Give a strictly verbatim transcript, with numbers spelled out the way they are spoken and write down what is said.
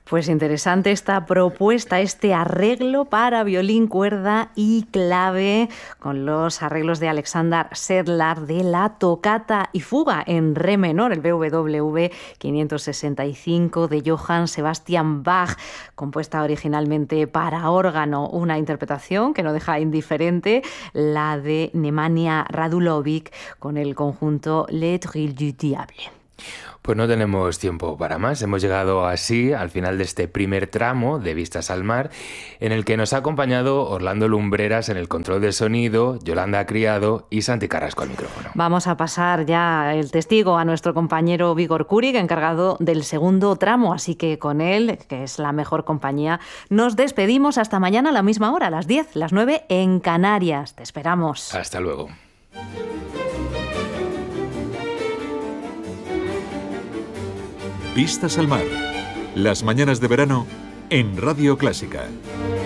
Pues interesante esta propuesta, este arreglo para violín, cuerda y clave con los arreglos de Alexander Sedlar de la Tocata y Fuga en re menor, el B W V quinientos sesenta y cinco de Johann Sebastian Bach, compuesta originalmente para órgano, una interpretación que no deja indiferente, la de Nemanja Radulovic con el conjunto Le Trill du Diable. Pues no tenemos tiempo para más. Hemos llegado así al final de este primer tramo de Vistas al Mar, en el que nos ha acompañado Orlando Lumbreras en el control de sonido, Yolanda Criado y Santi Carrasco al micrófono. Vamos a pasar ya el testigo a nuestro compañero Víctor Kurig, encargado del segundo tramo, así que con él, que es la mejor compañía, nos despedimos hasta mañana a la misma hora, a las diez, las nueve en Canarias. Te esperamos. Hasta luego. Vistas al Mar. Las mañanas de verano en Radio Clásica.